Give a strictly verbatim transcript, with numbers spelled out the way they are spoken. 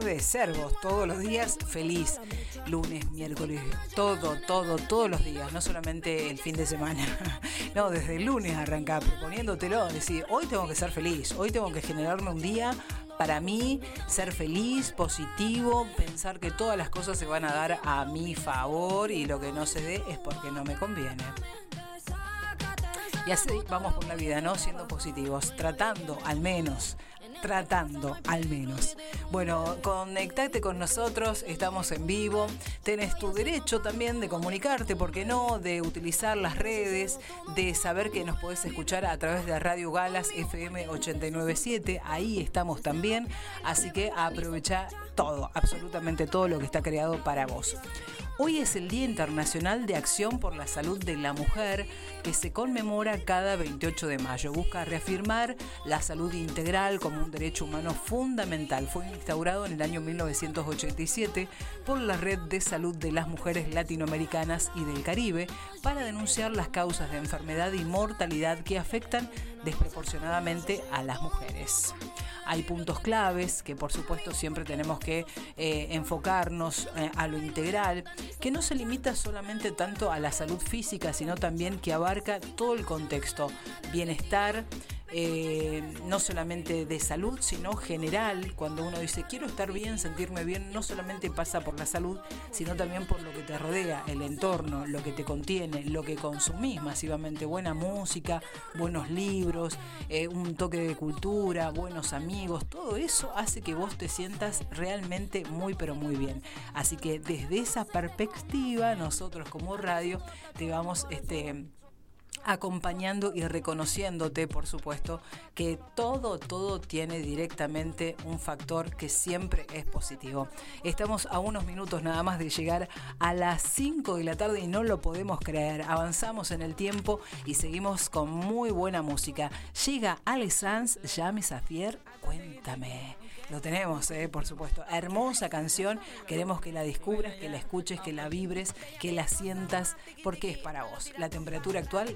de ser vos todos los días feliz. Lunes, miércoles, todo, todo, todos los días, no solamente el fin de semana. No, desde el lunes arrancá proponiéndotelo, decir, hoy tengo que ser feliz, hoy tengo que generarme un día para mí, ser feliz, positivo, pensar que todas las cosas se van a dar a mi favor y lo que no se dé es porque no me conviene. Y así vamos por la vida, ¿no? Siendo positivos, tratando al menos, tratando al menos. Bueno, conectate con nosotros, estamos en vivo, tenés tu derecho también de comunicarte, ¿por qué no? De utilizar las redes, de saber que nos podés escuchar a través de Radio Galas F M ochenta y nueve punto siete, ahí estamos también, así que aprovecha todo, absolutamente todo lo que está creado para vos. Hoy es el Día Internacional de Acción por la Salud de la Mujer, que se conmemora cada veintiocho de mayo. Busca reafirmar la salud integral como un derecho humano fundamental. Fue instaurado en el año mil novecientos ochenta y siete por la Red de Salud de las Mujeres Latinoamericanas y del Caribe para denunciar las causas de enfermedad y mortalidad que afectan desproporcionadamente a las mujeres. Hay puntos claves que por supuesto siempre tenemos que eh, enfocarnos eh, a lo integral, que no se limita solamente tanto a la salud física, sino también que abarca todo el contexto, bienestar, eh, no solamente de salud, sino general. Cuando uno dice quiero estar bien, sentirme bien, no solamente pasa por la salud, sino también por lo que te rodea, el entorno, lo que te contiene, lo que consumís masivamente, buena música, buenos libros, eh, un toque de cultura, buenos amigos, todo eso hace que vos te sientas realmente muy pero muy bien. Así que desde esa perspectiva nosotros como radio te vamos este acompañando y reconociéndote, por supuesto, que todo, todo tiene directamente un factor que siempre es positivo. Estamos a unos minutos nada más de llegar a las cinco de la tarde y no lo podemos creer. Avanzamos en el tiempo y seguimos con muy buena música. Llega Alex Sanz, Yami Safier, cuéntame. Lo tenemos, eh, por supuesto. Hermosa canción. Queremos que la descubras, que la escuches, que la vibres, que la sientas, porque es para vos. La temperatura actual